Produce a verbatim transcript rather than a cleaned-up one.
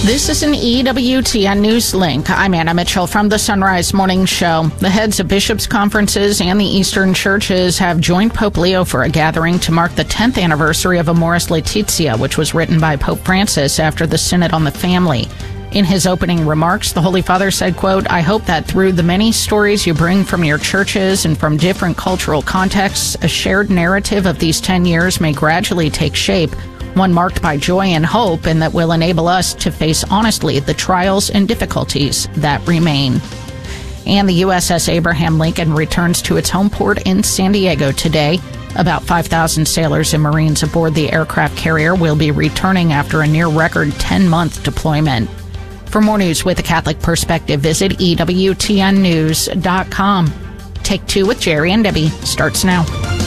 This is an E W T N News Link. I'm Anna Mitchell from the Sunrise Morning Show. The heads of bishops' conferences and the Eastern churches have joined Pope Leo for a gathering to mark the tenth anniversary of Amoris Laetitia, which was written by Pope Francis after the Synod on the Family. In his opening remarks, the Holy Father said, quote, "I hope that through the many stories you bring from your churches and from different cultural contexts, a shared narrative of these ten years may gradually take shape, one marked by joy and hope, and that will enable us to face honestly the trials and difficulties that remain." And the U S S Abraham Lincoln returns to its home port in San Diego today. About five thousand sailors and Marines aboard the aircraft carrier will be returning after a near-record ten-month deployment. For more news with a Catholic perspective, visit E W T N news dot com. Take Two with Jerry and Debbie starts now.